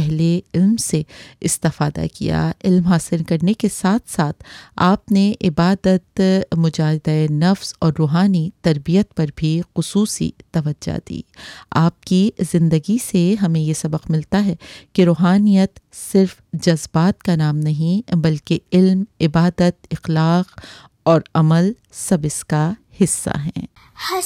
पहले इल्म से इस्तिफ़ादा किया। इल्म हासिल करने के साथ साथ आपने इबादत, मुजाहिदे नफ्स और रूहानी तरबियत पर भी ख़ुसूसी तवज्जो दी। आपकी ज़िंदगी से हमें ये सबक मिलता है कि रूहानियत सिर्फ जज्बात का नाम नहीं, बल्कि इल्म, इबादत, इखलाक और अमल सब इसका हिस्सा हैं।